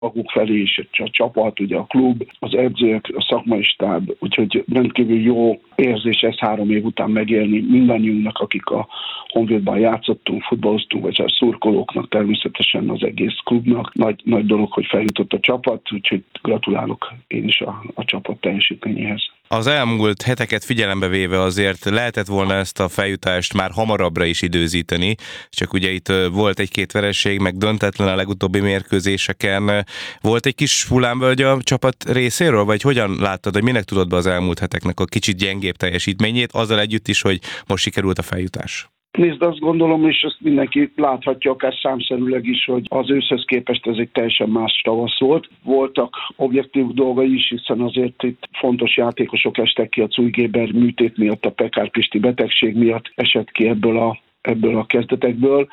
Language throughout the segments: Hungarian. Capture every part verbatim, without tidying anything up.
maguk felé is, a csapat, ugye a klub, az edzők, a szakmai stáb, úgyhogy rendkívül jó érzés ezt három év után megélni mindannyiunknak, akik a Honvédban játszottunk, futballoztunk, vagy a szurkolóknak, természetesen az egész klubnak. Nagy, nagy dolog, hogy feljutott a csapat, úgyhogy gratulálok én is a, a csapat teljesítményéhez. Az elmúlt heteket figyelembe véve azért lehetett volna ezt a feljutást már hamarabbra is időzíteni, csak ugye itt volt egy-két vereség, meg döntetlen a legutóbbi mérkőzéseken. Volt egy kis hullámvölgy a csapat részéről, vagy hogyan láttad, hogy minek tudod be az elmúlt heteknek a kicsit gyengébb teljesítményét, azzal együtt is, hogy most sikerült a feljutás? Nézd, azt gondolom, és ezt mindenki láthatja, akár számszerűleg is, hogy az őszhöz képest ez egy teljesen más tavasz volt. Voltak objektív dolgai is, hiszen azért itt fontos játékosok estek ki, a Cújgéber műtét miatt, a Pekár Pisti betegség miatt esett ki ebből a, ebből a kezdetekből,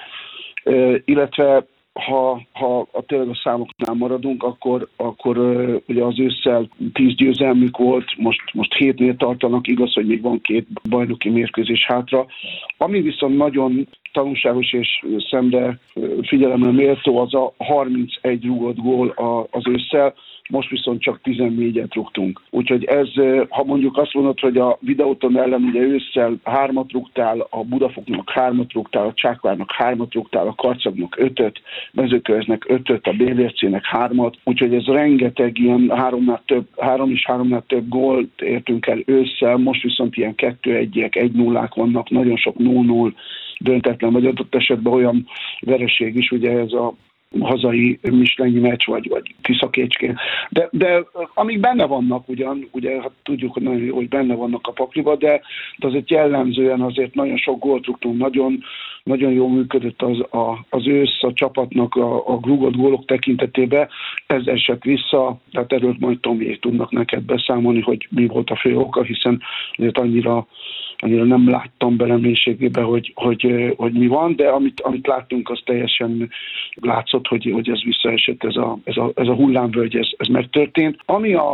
e, illetve Ha, ha a tényleg a számoknál maradunk, akkor, akkor uh, ugye az ősszel tíz győzelmük volt, most, most hétnél tartanak, igaz, hogy még van két bajnoki mérkőzés hátra. Ami viszont nagyon tanulságos és szemre figyelemre méltó, az a harmincegy rúgott gól az ősszel, most viszont csak tizennégyet rúgtunk. Úgyhogy ez, ha mondjuk azt mondod, hogy a Videóton ellen ugye ősszel hármat rúgtál, a Budafoknak hármat rúgtál, a Csákvárnak hármat rúgtál, a Karcagnak ötöt, Mezőkövesdnek ötöt, a bé vé er cének hármat, úgyhogy ez rengeteg ilyen háromnál több, három és háromnál több gólt értünk el ősszel, most viszont ilyen kettő egyek, egy nullák vannak, nagyon sok nulla null döntetlen, vagy adott esetben olyan vereség is, ugye ez a hazai mislenyi meccs, vagy, vagy Tiszakécskén. De, de amik benne vannak ugyan, ugye hát tudjuk, hogy, nagyon jó, hogy benne vannak a pakliba, de, de azért jellemzően azért nagyon sok gólt rúgtunk, nagyon, nagyon jól működött az, a, az ősz a csapatnak a, a rúgott gólok tekintetében. Ez esett vissza, tehát erről majd Tomiék tudnak neked beszámolni, hogy mi volt a fő oka, hiszen azért annyira annyira nem láttam bele mélységébe, hogy, hogy, hogy mi van, de amit, amit láttunk, az teljesen látszott, hogy, hogy ez visszaesett, ez a, ez a, ez a hullámvölgy, ez, ez megtörtént. Ami a,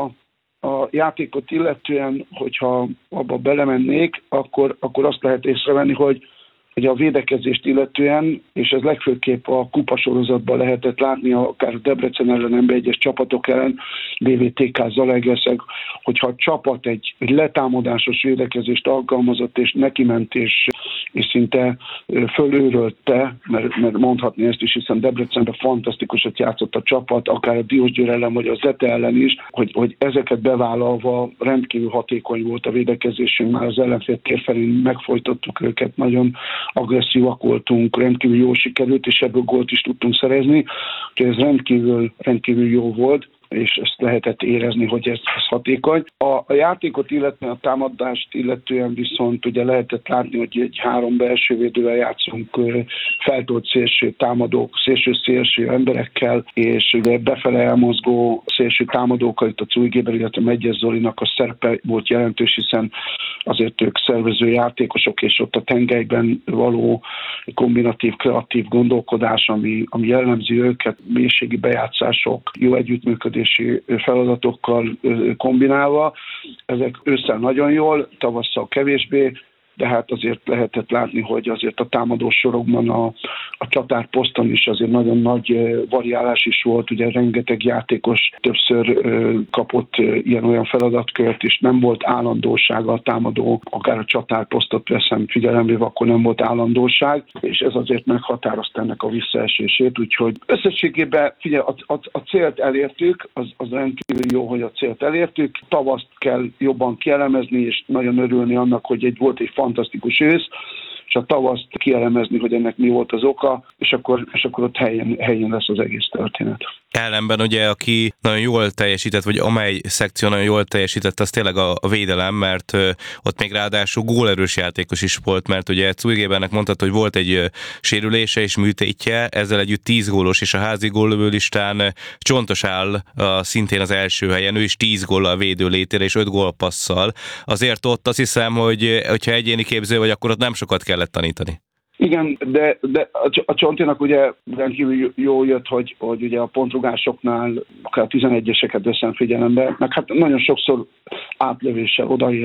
a játékot illetően, hogyha abba belemennék, akkor, akkor azt lehet észrevenni, hogy hogy a védekezést illetően, és ez legfőképp a kupasorozatban lehetett látni, akár a Debrecen ellen, egyes csapatok ellen, bé vé té ká Zalaegerszeg, hogyha a csapat egy, egy letámadásos védekezést alkalmazott, és nekiment, és, és szinte fölőrölte, mert, mert mondhatni ezt is, hiszen Debrecenben fantasztikusat játszott a csapat, akár a Diósgyőr ellen, vagy a Zete ellen is, hogy, hogy ezeket bevállalva rendkívül hatékony volt a védekezésünk, már az ellenfél tér felén megfojtottuk őket, nagyon agresszívak voltunk, rendkívül jól sikerült, és ebből gólt is tudtunk szerezni, úgyhogy ez rendkívül, rendkívül jó volt, és ezt lehetett érezni, hogy ez, ez hatékony. A, a játékot illetve a támadást illetően viszont ugye lehetett látni, hogy egy három belső védővel játszunk, feltolt szélső támadók, szélső-szélső emberekkel, és ugye befele elmozgó szélső támadókkal, itt a Cújgéber, illetve Megyes Zolinak a szerepe volt jelentős, hiszen azért ők szervező játékosok, és ott a tengelyben való kombinatív, kreatív gondolkodás, ami, ami jellemzi őket, mélységi bejátszások, jó együttműködés feladatokkal kombinálva. Ezek ősszel nagyon jól, tavasszal kevésbé, de hát azért lehetett látni, hogy azért a támadó sorokban a, a csatárposzton is azért nagyon nagy variálás is volt, ugye rengeteg játékos többször kapott ilyen-olyan feladatkört, és nem volt állandósága a támadó, akár a csatárposztot veszem figyelembe, akkor nem volt állandóság, és ez azért meghatározta ennek a visszaesését, úgyhogy összességében figyelj, a, a, a célt elértük, az, az rendkívül jó, hogy a célt elértük, tavaszt kell jobban kielemezni, és nagyon örülni annak, hogy egy volt egy fantasztikus ősz, és a tavaszt kielemezni, hogy ennek mi volt az oka, és akkor, és akkor ott helyén, helyén lesz az egész történet. Ellenben ugye, aki nagyon jól teljesített, vagy amely szekció nagyon jól teljesített, az tényleg a, a védelem, mert ö, ott még ráadásul gólerős játékos is volt, mert ugye Cújgébernek mondtad, hogy volt egy ö, sérülése és műtétje, ezzel együtt tíz gólos, és a házi góllövő listán Csontos áll a, szintén az első helyen, ő is tíz góllal védő létére, és öt gólpasszal. Azért ott azt hiszem, hogy hogyha egyéni képző vagy, akkor ott nem sokat kellett tanítani. Igen, de, de a Csontinak ugye rendkívül jó jött, hogy, hogy ugye a pontrugásoknál akár a tizenegyeseket veszem figyelembe, meg hát nagyon sokszor átlövéssel odaért,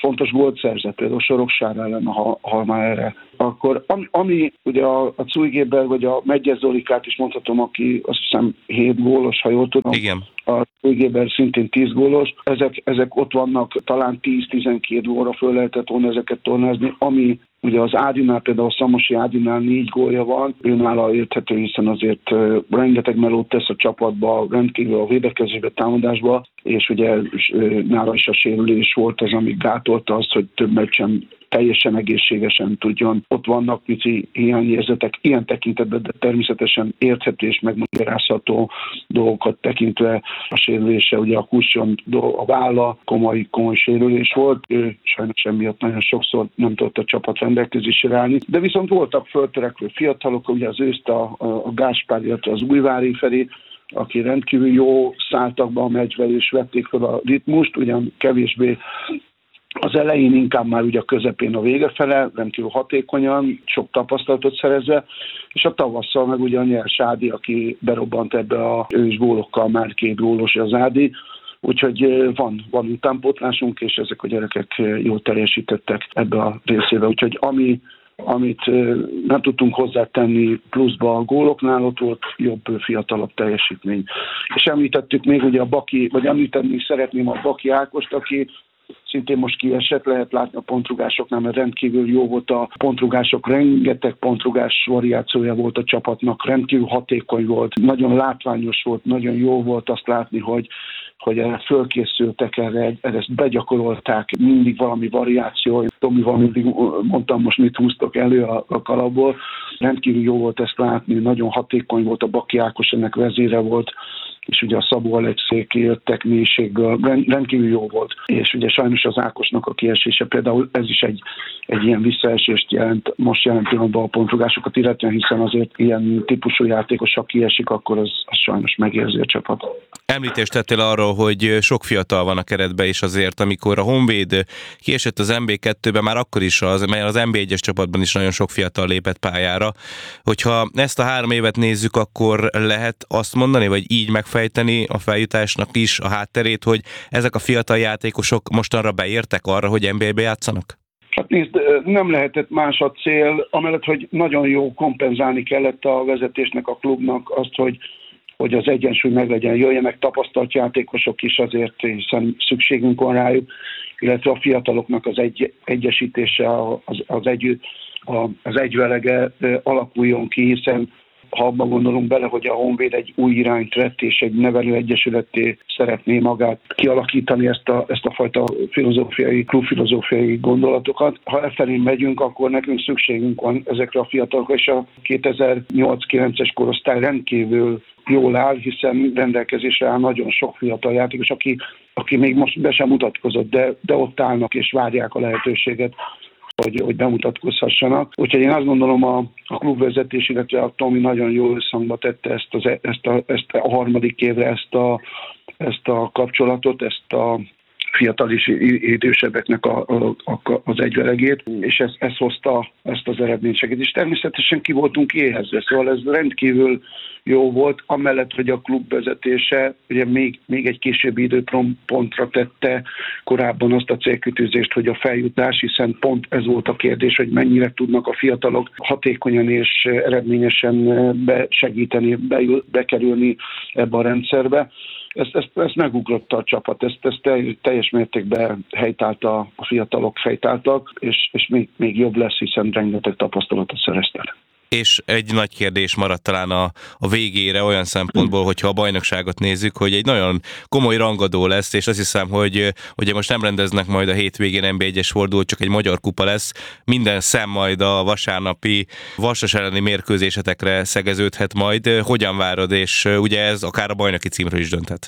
fontos gólt szerzett, például Soroksár ellen, ha, ha már erre. Akkor ami, ami ugye a, a Cújgéber, vagy a Megyes Zolikát is mondhatom, aki azt hiszem hét gólos, ha jól tudom. Igen. A Cújgéber szintén tíz gólos. Ezek, ezek ott vannak, talán tíz-tizenkét gólra föl lehetett volna ezeket tornázni, ami ugye az Ádinál, például a Szamosi Ádinál négy gólja van, ő nála érthető, hiszen azért uh, rengeteg melót tesz a csapatba, rendkívül a védekezésbe, támadásba, és ugye uh, nála is a sérülés volt az, ami gátolta azt, hogy több meccsen teljesen egészségesen tudjon. Ott vannak pici hiányérzetek ilyen tekintetben, de természetesen érthető és megmagyarázható dolgokat tekintve a sérülése, ugye a kusson, a válla komoly, komoly sérülés volt, ő sajnos emiatt nagyon sokszor nem tudott a csapat rendelkezésre állni, de viszont voltak föltörekvő fiatalok, ugye az őszt a, a Gáspár, illetve az Újvári felé, aki rendkívül jó szálltak be a meccsvel és vették fel a ritmust, ugyan kevésbé az elején, inkább már ugye a közepén, a vége fele, rendkívül hatékonyan, sok tapasztalatot szerezve, és a tavasszal meg ugye a Nyers Ádi, aki berobbant ebbe a ős gólokkal, már két gólos az Ádi, úgyhogy van, van utánpótlásunk, és ezek a gyerekek jól teljesítettek ebbe a részébe, úgyhogy ami amit nem tudtunk hozzátenni pluszba a góloknál, ott volt jobb, fiatalabb teljesítmény. És említettük még ugye a Baki, vagy említeni szeretném a Baki Ákost, aki szintén most kiesett, lehet látni a pontrugásoknál, mert rendkívül jó volt a pontrugások, rengeteg pontrugás variációja volt a csapatnak, rendkívül hatékony volt, nagyon látványos volt, nagyon jó volt azt látni, hogy hogy erre fölkészültek, erre, erre ezt begyakorolták, mindig valami variáció. Tomival mindig mondtam, most mit húztok elő a, a kalapból. Rendkívül jó volt ezt látni, nagyon hatékony volt, a Baki Ákos ennek vezére volt, és ugye a Szabó Alexé kijöttek mélységből, rendkívül jó volt. És ugye sajnos az Ákosnak a kiesése, például ez is egy, egy ilyen visszaesést jelent, most jelen pillanatban a pontrugásokat illetően, hiszen azért ilyen típusú játékos, ha kiesik, akkor az, az sajnos megérzi a csapat. Említést tettél arról, hogy sok fiatal van a keretben, és azért, amikor a Honvéd kiesett az en bé kettőbe, már akkor is az, mert az en bé egyes csapatban is nagyon sok fiatal lépett pályára. Hogyha ezt a három évet nézzük, akkor lehet azt mondani, vagy így megfejteni a feljutásnak is a hátterét, hogy ezek a fiatal játékosok mostanra beértek arra, hogy en bé egybe játszanak? Hát nézd, nem lehetett más a cél, amellett, hogy nagyon jó kompenzálni kellett a vezetésnek, a klubnak azt, hogy hogy az egyensúly meglegyen, jöjjenek tapasztalt játékosok is azért, hiszen szükségünk van rájuk, illetve a fiataloknak az egy, egyesítése, az, az, egy, az egyvelege alakuljon ki, hiszen ha abban gondolunk bele, hogy a Honvéd egy új irányt vett, és egy nevelő egyesületté szeretné magát kialakítani ezt a, ezt a fajta filozófiai, klubfilozófiai gondolatokat. Ha efelé megyünk, akkor nekünk szükségünk van ezekre a fiatalokra, és a kétezer-nyolc-kilences korosztály rendkívül jól áll, hiszen rendelkezésre áll nagyon sok fiatal játékos, aki, aki még most be sem mutatkozott, de, de ott állnak és várják a lehetőséget, hogy, hogy bemutatkozhassanak. Úgyhogy én azt gondolom, a, a klubvezetés, illetve a Tomi nagyon jó összhangba tette ezt, az, ezt, a, ezt a harmadik évre ezt a, ezt a kapcsolatot, ezt a fiatal és idősebbeknek a, a, az egyvelegét, és ez, ez hozta ezt az eredményeket. És természetesen ki voltunk éhezve, szóval ez rendkívül jó volt, amellett, hogy a klub vezetése ugye még, még egy későbbi időpontra tette korábban azt a célkitűzést, hogy a feljutás, hiszen pont ez volt a kérdés, hogy mennyire tudnak a fiatalok hatékonyan és eredményesen besegíteni, be, bekerülni ebbe a rendszerbe. Ezt, ezt, ezt megugrotta a csapat, ezt, ezt teljes mértékben helytálta, a fiatalok helytáltak, és, és még, még jobb lesz, hiszen rengeteg tapasztalatot szereztek. És egy nagy kérdés maradt talán a, a végére olyan szempontból, hogyha a bajnokságot nézzük, hogy egy nagyon komoly rangadó lesz, és azt hiszem, hogy ugye most nem rendeznek majd a hétvégén en bé egyes fordulót, csak egy magyar kupa lesz. Minden szem majd a vasárnapi Vasas elleni mérkőzésetekre szegeződhet majd. Hogyan várod, és ugye ez akár a bajnoki címről is dönthet?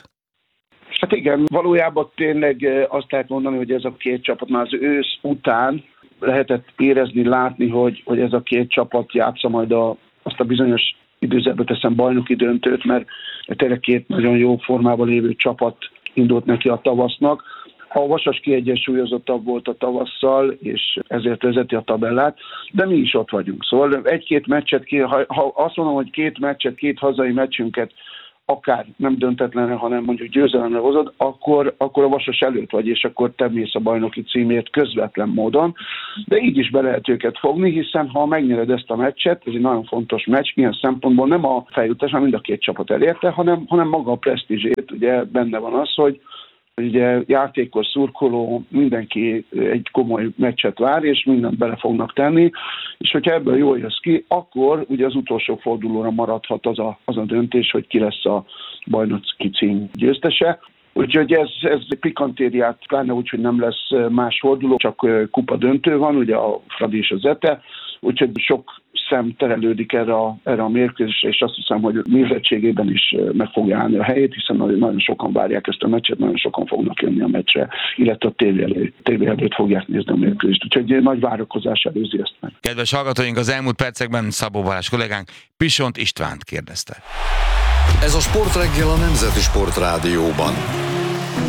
Hát igen, valójában tényleg azt lehet mondani, hogy ez a két csapat már az ősz után lehetett érezni, látni, hogy, hogy ez a két csapat játsza majd a, azt a bizonyos időzetbe teszem bajnoki döntőt, mert tényleg két nagyon jó formában lévő csapat indult neki a tavasznak. A Vasas kiegyensúlyozottabb volt a tavasszal, és ezért vezeti a tabellát, de mi is ott vagyunk. Szóval egy-két meccset, ha, ha azt mondom, hogy két meccset, két hazai meccsünket akár nem döntetlenre, hanem mondjuk győzelemre hozod, akkor, akkor a Vasas előtt vagy, és akkor te mész a bajnoki címért közvetlen módon, de így is be lehet őket fogni, hiszen ha megnyered ezt a meccset, ez egy nagyon fontos meccs, ilyen szempontból nem a feljutás, mind a két csapat elérte, hanem, hanem maga a presztízsét, ugye benne van az, hogy ugye játékos, szurkoló, mindenki egy komoly meccset vár, és mindent bele fognak tenni, és hogyha ebből jól jössz ki, akkor ugye az utolsó fordulóra maradhat az a, az a döntés, hogy ki lesz a bajnoki cím győztese. Úgyhogy ez, ez pikantériát, pláne úgy, hogy nem lesz más forduló, csak kupa döntő van, ugye a Fradi és az Ete, úgyhogy sok szem terelődik erre a, erre a mérkőzésre, és azt hiszem, hogy nézettségében is meg fogja állni a helyét, hiszen nagyon sokan várják ezt a meccset, nagyon sokan fognak jönni a meccsre, illetve a tévé előtt, tévé előtt fogják nézni a mérkőzést, úgyhogy nagy várakozás előzi ezt meg. Kedves hallgatóink, az elmúlt percekben Szabó Balázs kollégánk Pisont Istvánt kérdezte. Ez a Sportreggel a Nemzeti Sportrádióban.